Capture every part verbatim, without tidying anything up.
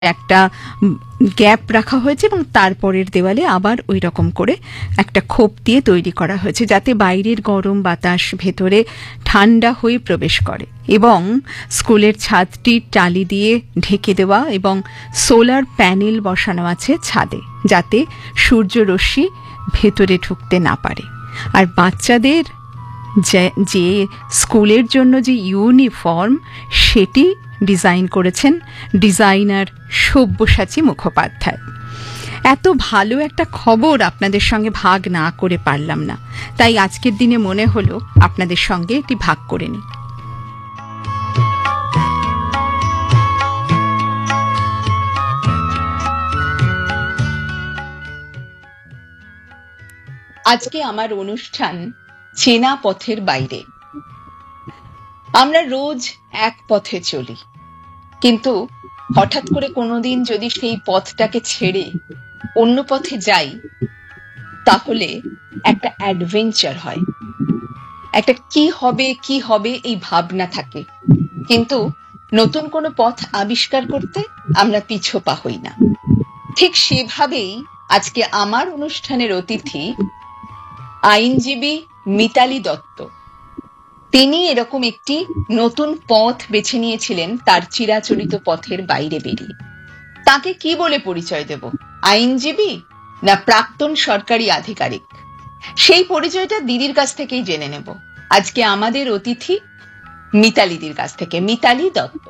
একটা গ্যাপ রাখা হয়েছে এবং তারপরের দেওয়ালে আবার ওই রকম করে একটা খোপ দিয়ে তৈরি করা হয়েছে যাতে বাইরের গরম বাতাস ভেতরে ঠান্ডা হয়ে প্রবেশ করে, এবং স্কুলের ছাদটি টালি দিয়ে ঢেকে দেওয়া এবং সোলার প্যানেল বসানো আছে ছাদে যাতে সূর্যরশ্মি ভেতরে ঢুকতে না পারে। আর বাচ্চাদের যে স্কুলের জন্য যে ইউনিফর্ম সেটি ডিজাইন করেছেন ডিজাইনার সব্যসাচী মুখোপাধ্যায়। এত ভালো একটা খবর আপনাদের সঙ্গে ভাগ না করে পারলাম না, তাই আজকের দিনে মনে হলো আপনাদের সঙ্গে এটি ভাগ করে নিই। আজকে আমার অনুষ্ঠান চেনা পথের বাইরে। আমরা রোজ এক পথে চলি, কিন্তু হঠাৎ করে কোনোদিন যদি সেই পথটাকে ছেড়ে অন্য পথে যাই তাহলে একটা অ্যাডভেঞ্চার হয়, একটা কি হবে কি হবে এই ভাবনা থাকে, কিন্তু নতুন কোনো পথ আবিষ্কার করতে আমরা পিছপা হই না। ঠিক সেভাবেই আজকে আমার অনুষ্ঠানের অতিথি আইনজীবী মিতালি দত্ত। তিনি এরকম একটি নতুন পথ বেছে নিয়েছিলেন তার চিরাচরিত পথের বাইরে বেরিয়ে। তাকে কি বলে পরিচয় দেব, আইনজীবী না প্রাক্তন সরকারি আধিকারিক? সেই পরিচয়টা দিদির কাছ থেকেই জেনে নেব আজকে আমাদের অতিথি মিতালিদির কাছ থেকে। মিতালি দত্ত,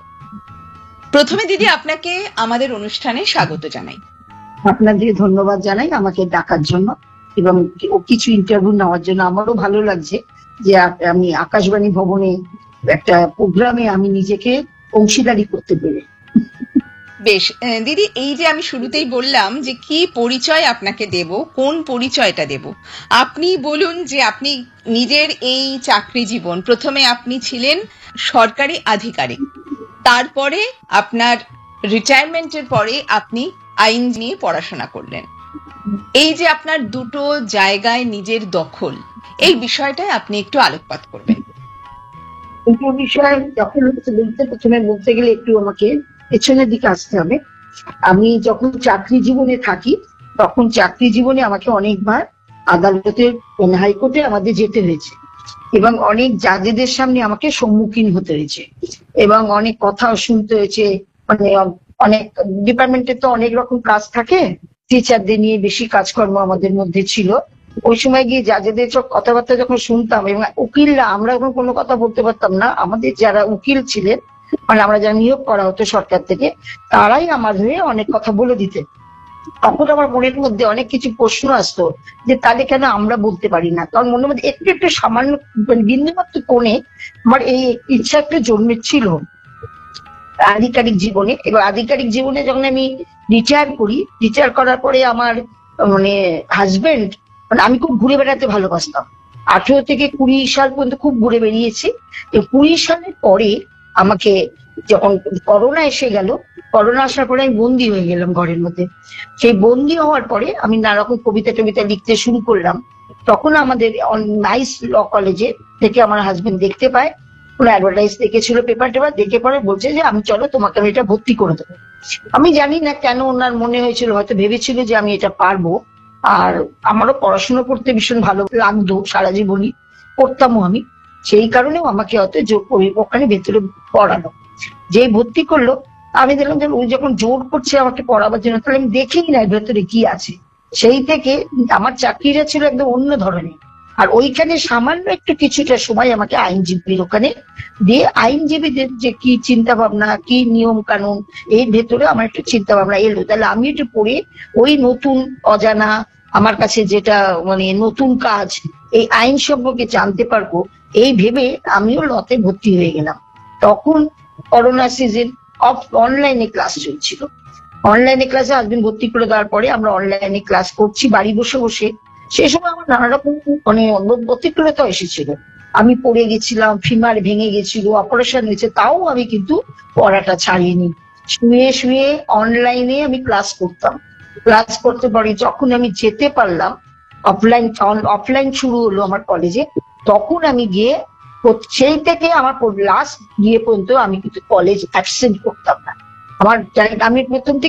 প্রথমে দিদি আপনাকে আমাদের অনুষ্ঠানে স্বাগত জানাই। আপনাদের ধন্যবাদ জানাই আমাকে ডাকার জন্য এবং কিছু ইন্টারভিউ নেওয়ার জন্য। আমারও ভালো লাগছে যে আমি আকাশবাণী ভবনে একটা প্রোগ্রামে আমি নিজেকে অংশীদারি করতে পেরে। বেশ দিদি, এই যে আমি শুরুতেই বললাম যে কি পরিচয় আপনাকে দেব, কোন পরিচয়টা দেব, আপনি বলুন যে আপনি নিজের এই চাকরি জীবন, প্রথমে আপনি ছিলেন সরকারি আধিকারিক, তারপরে আপনার রিটায়ারমেন্টের পরে আপনি আইন নিয়ে পড়াশোনা করলেন। এই যে আপনার দুটো জায়গায় নিজের দখল, এই বিষয়টাই আপনি একটু আলোকপাত করবেন। দুটো বিষয় দখল বলতে প্রথমে বলতে গেলে একটু আমাকে পেছনের দিকে আসতে হবে। আমি যখন চাকরি জীবনে থাকি তখন চাকরি জীবনে আমাকে অনেকবার আদালতে, হাইকোর্টে আমাদের যেতে হয়েছে এবং অনেক জাজেদের সামনে আমাকে সম্মুখীন হতে হয়েছে এবং অনেক কথাও শুনতে হয়েছে। মানে অনেক ডিপার্টমেন্টে তো অনেক রকম কাজ থাকে, টিচারদের নিয়ে বেশি কাজকর্ম আমাদের মধ্যে ছিল। ওই সময় গিয়ে জাজেদের সব কথাবার্তা যখন শুনতাম, এবং উকিলরা, আমরা যখন কোনো কথা বলতে পারতাম না, আমাদের যারা উকিল ছিলেন, মানে আমরা যারা নিয়োগ করা হতো সরকার থেকে, তারাই আমার হয়ে অনেক কথা বলে দিতেন। তখন আমার মনের মধ্যে অনেক কিছু প্রশ্ন আসতো যে তাহলে কেন আমরা বলতে পারি না। কারণ মনের মধ্যে একটু একটু সামান্য বিন্দুমাত্র কোণে আমার এই ইচ্ছা একটা জন্মেছিল আধিকারিক জীবনে। এবার আধিকারিক জীবনে যখন আমি রিটায়ার করি, রিটায়ার করার পরে আমার মানে হাজবেন্ড, মানে আমি খুব ঘুরে বেড়াতে ভালোবাসতাম। আঠেরো থেকে কুড়ি সাল পর্যন্ত খুব ঘুরে বেরিয়েছি। কুড়ি সালের পরে আমাকে যখন করোনা এসে গেল, করোনা আসার পরে আমি বন্দি হয়ে গেলাম ঘরের মধ্যে। সেই বন্দি হওয়ার পরে আমি নানা রকম কবিতা টবিতা লিখতে শুরু করলাম। তখন আমাদের নাইস ল কলেজে থেকে আমার হাজবেন্ড দেখতে পায়, কোনো অ্যাডভার্টাইজ দেখেছিল পেপার টেপার, দেখে পরে বলছে যে আমি চলো তোমাকে আমি এটা ভর্তি করে দেবো। আমি জানি না কেন ওনার মনে হয়েছিল, হয়তো ভেবেছিল যে আমি এটা পারবো। আর আমারও পড়াশোনা করতে ভীষণ ভালো লাগতো, সারা জীবনই করতামও আমি, সেই কারণেও আমাকে হয়তো জোর করে ওখানে ভেতরে পড়ানো। যেই ভর্তি করলো আমি দেখলাম যে ওই যখন জোর করছে আমাকে পড়াবার জন্য, তাহলে আমি দেখেই না ভেতরে কি আছে। সেই থেকে আমার চাকরিটা ছিল একদম অন্য ধরনের। আর ওইখানে সামান্য একটু কিছুটা সময় আমাকে আইনজীবীর ওখানে দিয়ে, আইনজীবীদের যে কি চিন্তা ভাবনা, কি নিয়ম কানুন, এর ভেতরে আমার একটু চিন্তা ভাবনা এলো। তাহলে আমি একটু পড়ে ওই নতুন অজানা আমার কাছে যেটা মানে নতুন কাজ, এই আইন সম্পর্কে জানতে পারবো, এই ভেবে আমিও লতে ভর্তি হয়ে গেলাম। তখন করোনা সিজন, অফ অনলাইনে ক্লাস চলছিল। অনলাইনে ক্লাসে হাজবেন্ড ভর্তি করে দেওয়ার পরে আমরা অনলাইনে ক্লাস করছি বাড়ি বসে বসে। সেই সময় আমার নানা রকম মানে প্রতিকূলতা এসেছিল। আমি পড়ে গেছিলাম, ফিমার ভেঙে গেছিল, অপারেশন হয়েছে, তাও আমি কিন্তু পড়াটা ছাড়িনি। শুয়ে শুয়ে অনলাইনে আমি ক্লাস করতাম। ক্লাস করতে পারি যখন আমি যেতে পারলাম, অফলাইন অফলাইন শুরু হলো আমার কলেজে, তখন আমি গিয়ে সেই থেকে আমার লাস্ট গিয়ে পর্যন্ত আমি কিন্তু কলেজ অ্যাবসেন্ট করতাম না। আমার আমি প্রথম থেকে